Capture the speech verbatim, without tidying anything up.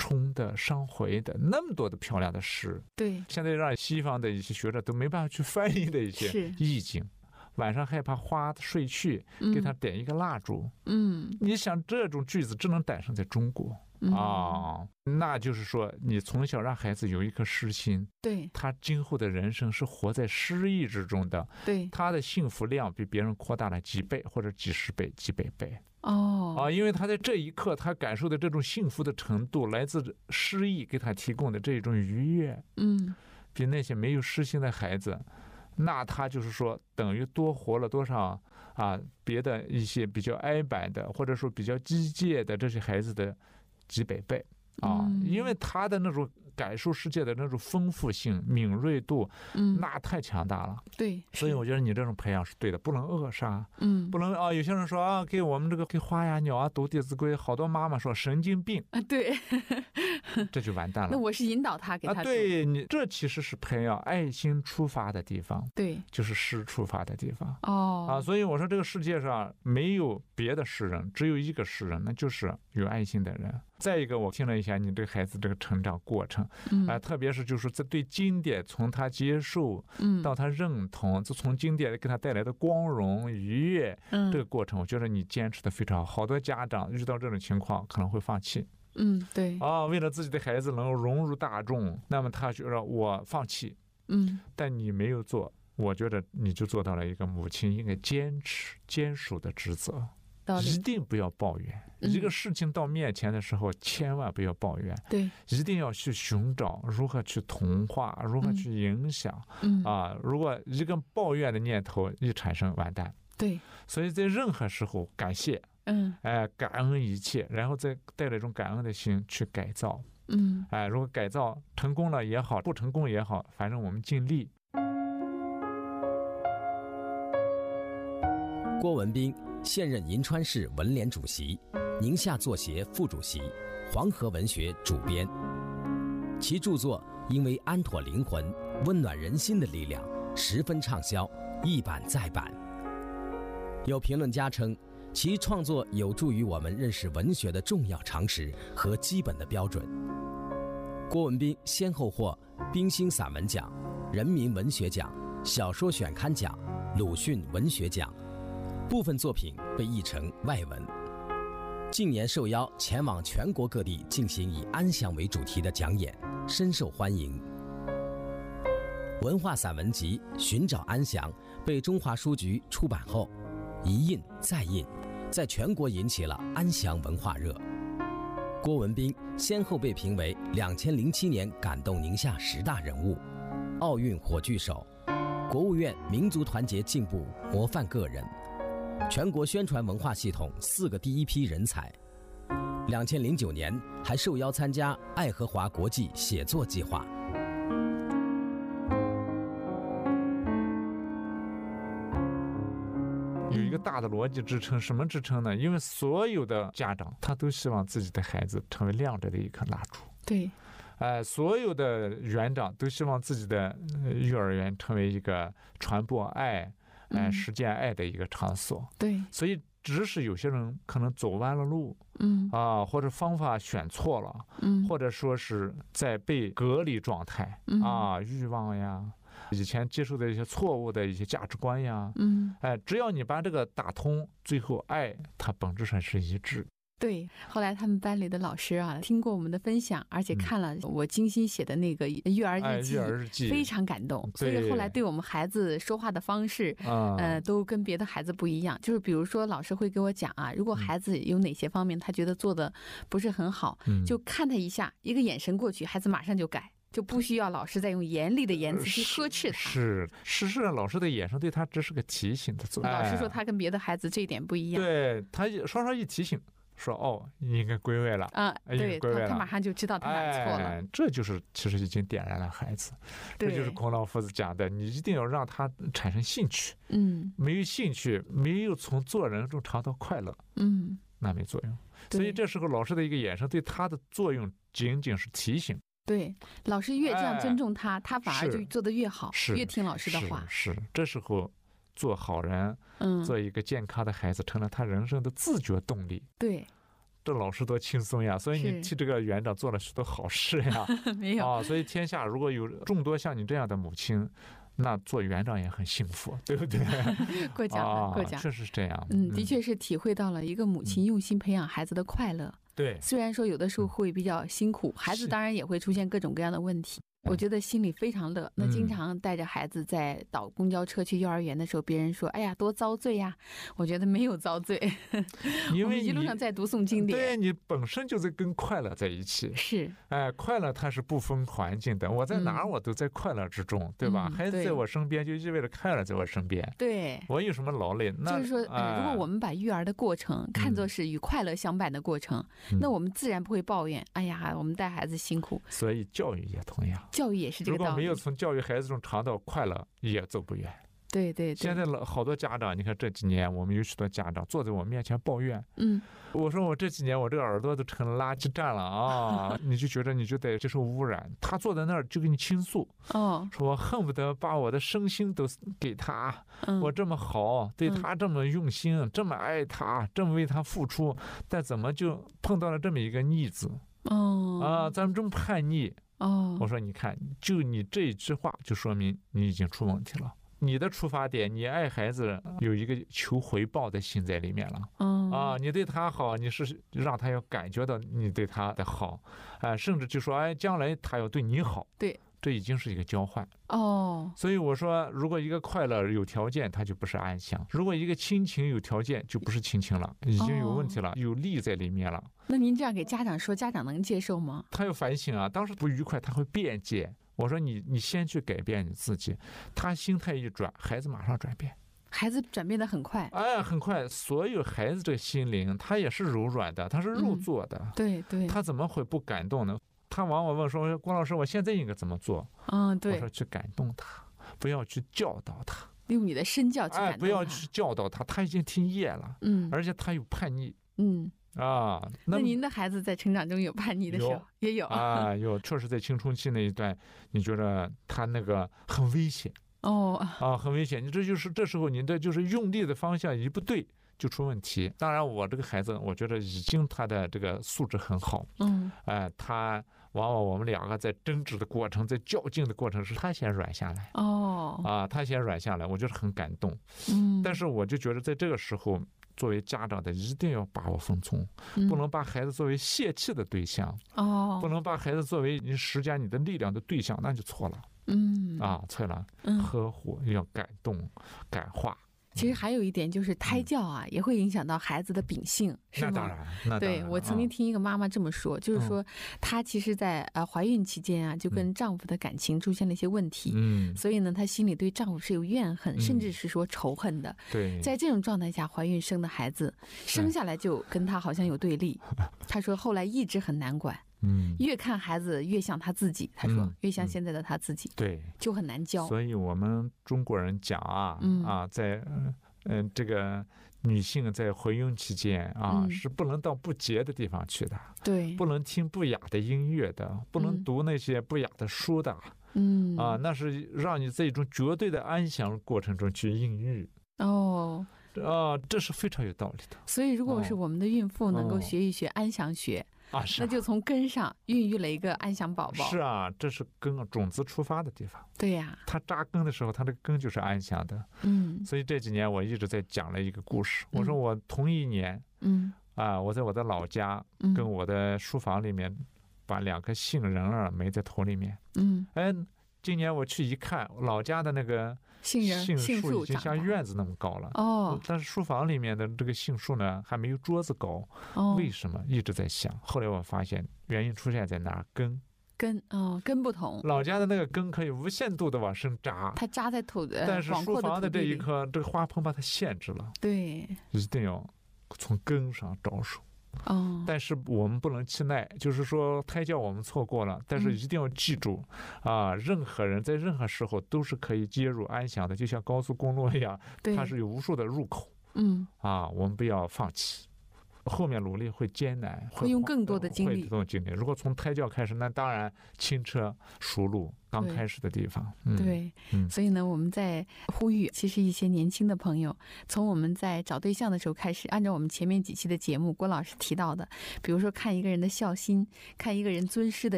冲的、伤回的，那么多的漂亮的诗。 对， 现在让西方的一些学者都没办法去翻译的一些意境。晚上害怕花睡去，给他点一个蜡烛。嗯，你想这种句子只能诞生在中国。嗯、啊，那就是说，你从小让孩子有一颗诗心， 对， 他今后的人生是活在诗意之中的， 对， 他的幸福量比别人扩大了几倍或者几十倍、几百倍。 哦， 啊，因为他在这一刻，他感受的这种幸福的程度，来自诗意给他提供的这种愉悦，嗯，比那些没有诗心的孩子。那他就是说，等于多活了多少啊？别的一些比较哀板的，或者说比较机械的这些孩子的几百倍啊！嗯、因为他的那种感受世界的那种丰富性、敏锐度，嗯，那太强大了。 对， 所以我觉得你这种培养是对的，不能扼杀。嗯，不能啊！有些人说啊，给我们这个给花呀、鸟啊读《弟子规》，好多妈妈说神经病啊，对， 这就完蛋了。 那我是引导他给他读。 啊，对你这其实是培养爱心出发的地方， 对， 就是诗出发的地方。 哦， 啊，所以我说这个世界上没有别的诗人，只有一个诗人，那就是有爱心的人。再一个，我听了一下你这个孩子这个成长过程，嗯，啊、呃，特别是就是在对经典从他接受，嗯，到他认同，就从经典给他带来的光荣愉悦，嗯，这个过程，我觉得你坚持的非常好。好多家长遇到这种情况可能会放弃。 嗯，对啊，为了自己的孩子能够融入大众，那么他觉得我放弃，嗯，但你没有做，我觉得你就做到了一个母亲应该坚持坚守的职责。一定不要抱怨，嗯、一个事情到面前的时候，千万不要抱怨。 对， 一定要去寻找如何去同化，如何去影响。嗯啊，如果一个抱怨的念头一产生，完蛋。 对， 所以在任何时候感谢，嗯，哎，感恩一切，然后再带着一种感恩的心去改造。嗯，哎，如果改造成功了也好，不成功也好，反正我们尽力。 郭文彬现任银川市文联主席、宁夏作协副主席、黄河文学主编。其著作因为安妥灵魂、温暖人心的力量，十分畅销，一版再版。有评论家称，其创作有助于我们认识文学的重要常识和基本的标准。郭文彬先后获冰心散文奖、人民文学奖、小说选刊奖、鲁迅文学奖。部分作品被译成外文。近年受邀前往全国各地进行以安详为主题的讲演，深受欢迎。文化散文集《寻找安详》被中华书局出版后，一印再印，在全国引起了安详文化热。郭文彬先后被评为两千零七年感动宁夏十大人物、奥运火炬手、国务院民族团结进步模范个人、全国宣传文化系统四个第一批人才。两千零九年还受邀参加爱荷华国际写作计划。 有一个大的逻辑支撑，什么支撑呢？因为所有的家长他都希望自己的孩子成为亮着的一颗蜡烛。 对， 呃，所有的园长都希望自己的幼儿园成为一个传播爱、呃，实践爱的一个场所。对，所以只是有些人可能走弯了路，嗯啊，或者方法选错了，嗯，或者说是在被隔离状态，嗯啊，欲望呀，以前接受的一些错误的一些价值观呀，嗯，哎，只要你把这个打通，最后爱它本质上是一致。 对，后来他们班里的老师啊，听过我们的分享，而且看了我精心写的那个育儿日记， 哎、育儿日记非常感动。所以后来对我们孩子说话的方式，呃，都跟别的孩子不一样。就是比如说，老师会给我讲啊，如果孩子有哪些方面他觉得做的不是很好，嗯、就看他一下，一个眼神过去，孩子马上就改。就不需要老师再用严厉的言辞去呵斥他。 是，事实上，老师的眼神对他只是个提醒的作用。 老师说他跟别的孩子这一点不一样。 对，他稍稍一提醒，说哦，应该归位了。 啊，对， 归位了， 他马上就知道他哪错了。 哎，这就是其实已经点燃了孩子。这就是孔老夫子讲的，你一定要让他产生兴趣。嗯，没有兴趣，没有从做人中尝到快乐。嗯，那没作用。所以这时候老师的一个眼神对他的作用仅仅是提醒。 对，老师越这样尊重他，哎、他反而就做得越好， 是越听老师的话。 是，是这时候做好人，嗯，做一个健康的孩子，成了他人生的自觉动力。 对， 这老师多轻松呀！所以你替这个园长做了许多好事呀。 没有啊，所以天下如果有众多像你这样的母亲，那做园长也很幸福，对不对？ 过奖了，过奖， 确实是这样。 嗯，的确是体会到了一个母亲用心培养孩子的快乐。 对， 虽然说有的时候会比较辛苦，孩子当然也会出现各种各样的问题。我觉得心里非常乐。那经常带着孩子在倒公交车去幼儿园的时候，别人说：“哎呀，多遭罪呀！”我觉得没有遭罪， 因为一路上在读诵经典。 对，你本身就是跟快乐在一起。 是， 哎，快乐它是不分环境的，我在哪儿我都在快乐之中，嗯、对吧？嗯、孩子在我身边，就意味着快乐在我身边。 对， 我有什么劳累？那就是说、呃，如果我们把育儿的过程看作是与快乐相伴的过程，嗯、那我们自然不会抱怨。哎呀，我们带孩子辛苦。 所以教育也同样， 教育也是这个道理。 没有从教育孩子中尝到快乐，也走不远。 对对对。 现在好多家长，你看这几年我们有许多家长坐在我面前抱怨， 嗯， 我说我这几年我这个耳朵都成了垃圾站了啊！你就觉得你就得接受污染。他坐在那儿就给你倾诉， 哦， 说我恨不得把我的身心都给他，嗯、我这么好，对他这么用心，嗯、这么爱他，这么为他付出，但怎么就碰到了这么一个逆子？ 哦， 啊，咱们这么叛逆。 哦， 我说你看，就你这一句话，就说明你已经出问题了。你的出发点，你爱孩子有一个求回报的心在里面了。 嗯、 啊，你对他好，你是让他要感觉到你对他的好，啊，甚至就说哎，将来他要对你好。 对， 这已经是一个交换。 哦， 所以我说，如果一个快乐有条件，它就不是安详；如果一个亲情有条件，就不是亲情了，已经有问题了，哦、有利在里面了。 那您这样给家长说，家长能接受吗？ 他要反省啊，当时不愉快，他会辩解。我说你，你先去改变你自己。他心态一转，孩子马上转变。 孩子转变得很快， 哎，很快。所有孩子这个心灵，他也是柔软的，他是肉做的。 嗯、对对。 他怎么会不感动呢？他往往问说：“郭老师，我现在应该怎么做？” 嗯，对。 我说去感动他，不要去教导他。 用你的身教去感动他。 哎，不要去教导他，他已经听厌了。 嗯。 而且他有叛逆。 嗯。 啊， 那, 那您的孩子在成长中有叛逆的时候， 有也有啊，有，确实在青春期那一段，你觉得他那个很危险哦啊，很危险。你这就是这时候你的就是用力的方向一不对，就出问题。当然，我这个孩子，我觉得已经他的这个素质很好， 嗯， 哎、呃，他往往我们两个在争执的过程，在较劲的过程，是他先软下来， 哦， 啊，他先软下来，我觉得很感动， 嗯， 但是我就觉得在这个时候。作为家长的一定要把握分寸， 嗯、 不能把孩子作为泄气的对象， 哦， 不能把孩子作为你施加你的力量的对象，那就错了。 嗯， 啊，错了。 嗯， 呵护要感动、感化。 其实还有一点就是胎教啊，嗯、也会影响到孩子的秉性，是吗？ 那当然，那当然。 对，我曾经听一个妈妈这么说，嗯、就是说她其实在呃怀孕期间啊，就跟丈夫的感情出现了一些问题， 嗯， 所以呢，她心里对丈夫是有怨恨，嗯、甚至是说仇恨的。 对， 在这种状态下怀孕生的孩子，生下来就跟她好像有对立。她说后来一直很难管。 嗯， 越看孩子越像他自己，他说、嗯、越像现在的他自己， 对， 就很难教。 所以我们中国人讲啊、 嗯、 啊，在嗯、呃、这个女性在怀孕期间啊、 嗯， 是不能到不洁的地方去的， 对， 不能听不雅的音乐的，不能读那些不雅的书的， 嗯啊，那是让你在一种绝对的安详过程中去孕育。 哦。 啊，这是非常有道理的。 所以，如果是我们的孕妇能够学一学安详学。 哦啊，是啊，那就从根上孕育了一个安详宝宝。 是啊，这是根种子出发的地方。 对呀、啊， 它扎根的时候，它的根就是安详的。 嗯， 所以这几年我一直在讲了一个故事。我说我同一年， 嗯啊，我在我的老家， 嗯、 跟我的书房里面，把两颗杏仁儿埋在土里面。 嗯， 哎，今年我去一看，老家的那个杏仁杏树已经像院子那么高了。 哦， 但是书房里面的这个杏树呢，还没有桌子高。 哦， 为什么？一直在想。后来我发现原因出现在哪儿？根。 根哦，根不同。 老家的那个根可以无限度的往上扎， 它扎在土的， 但是书房的这一颗这个花盆把它限制了。 对， 一定要从根上着手。 哦， 但是我们不能气馁，就是说胎教我们错过了，但是一定要记住、嗯、啊，任何人在任何时候都是可以接入安详的，就像高速公路一样，它是有无数的入口。 嗯， 啊，我们不要放弃。 后面努力会艰难， 会用更多的精力。 这种精力，如果从胎教开始，那当然轻车熟路。刚开始的地方， 嗯、对、嗯，所以呢，我们在呼吁，其实一些年轻的朋友，从我们在找对象的时候开始，按照我们前面几期的节目，郭老师提到的，比如说看一个人的孝心，看一个人尊师的